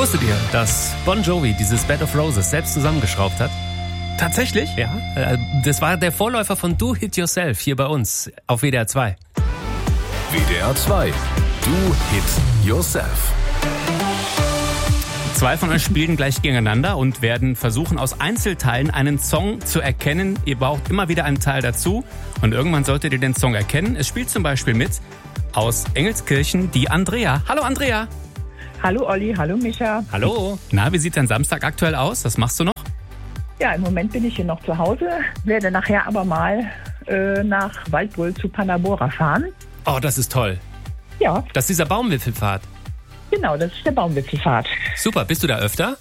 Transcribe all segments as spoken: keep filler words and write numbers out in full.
Wusstet ihr, dass Bon Jovi dieses Bed of Roses selbst zusammengeschraubt hat? Tatsächlich? Ja, das war der Vorläufer von Do Hit Yourself hier bei uns auf W D R zwei. W D R zwei, Do Hit Yourself. Zwei von euch spielen gleich gegeneinander und werden versuchen, aus Einzelteilen einen Song zu erkennen. Ihr braucht immer wieder einen Teil dazu und irgendwann solltet ihr den Song erkennen. Es spielt zum Beispiel mit aus Engelskirchen die Andrea. Hallo Andrea. Hallo Olli, hallo Micha. Hallo. Na, wie sieht dein Samstag aktuell aus? Was machst du noch? Ja, im Moment bin ich hier noch zu Hause, werde nachher aber mal äh, nach Waldbröl zu Panabora fahren. Oh, das ist toll. Ja. Das ist dieser Baumwipfelpfad. Genau, das ist der Baumwipfelpfad. Super, bist du da öfter?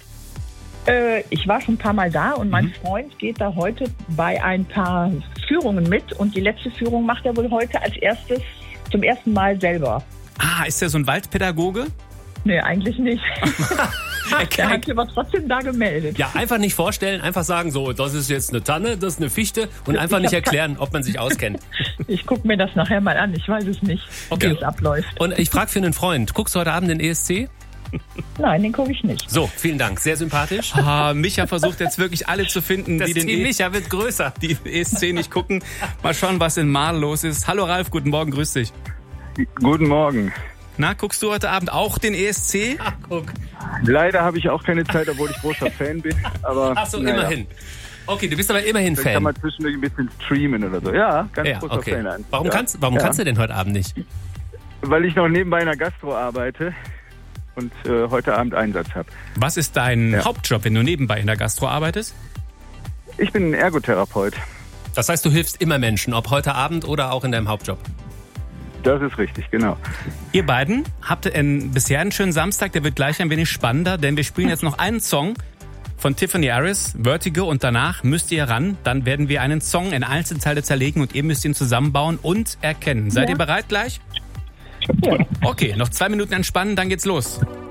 Äh, ich war schon ein paar Mal da und mein mhm. Freund geht da heute bei ein paar Führungen mit und die letzte Führung macht er wohl heute als erstes zum ersten Mal selber. Ah, ist der so ein Waldpädagoge? Nee, eigentlich nicht. Er hat sich aber trotzdem da gemeldet. Ja, einfach nicht vorstellen, einfach sagen, so, das ist jetzt eine Tanne, das ist eine Fichte und einfach nicht erklären, ob man sich auskennt. Ich gucke mir das nachher mal an, ich weiß es nicht, okay. Wie es abläuft. Und ich frage für einen Freund, guckst du heute Abend den E S C? Nein, den gucke ich nicht. So, vielen Dank, sehr sympathisch. Ah, Micha versucht jetzt wirklich alle zu finden, das die den Team e- Micha wird größer. Die E S C nicht gucken. Mal schauen, was in Marl los ist. Hallo Ralf, guten Morgen, grüß dich. Guten Morgen. Na, guckst du heute Abend auch den E S C? Ach, guck. Leider habe ich auch keine Zeit, obwohl ich großer Fan bin. Aber, Ach so, naja. immerhin. Okay, du bist aber immerhin Dann Fan. kann man zwischendurch ein bisschen streamen oder so. Ja, ganz Ja, großer okay. Fan. Eigentlich. Warum, ja. kannst, warum ja. kannst du denn heute Abend nicht? Weil ich noch nebenbei in der Gastro arbeite und äh, heute Abend Einsatz habe. Was ist dein Ja. Hauptjob, wenn du nebenbei in der Gastro arbeitest? Ich bin ein Ergotherapeut. Das heißt, du hilfst immer Menschen, ob heute Abend oder auch in deinem Hauptjob. Das ist richtig, genau. Ihr beiden habt einen, bisher einen schönen Samstag, der wird gleich ein wenig spannender, denn wir spielen jetzt noch einen Song von Tiffany Harris, Vertigo, und danach müsst ihr ran. Dann werden wir einen Song in Einzelteile zerlegen und ihr müsst ihn zusammenbauen und erkennen. Seid Ja. ihr bereit gleich? Ja. Okay, noch zwei Minuten entspannen, dann geht's los.